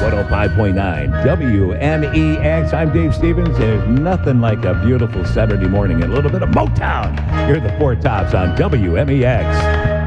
105.9 WMEX. I'm Dave Stevens. There's nothing like a beautiful Saturday morning and a little bit of Motown. Here are the Four Tops on WMEX.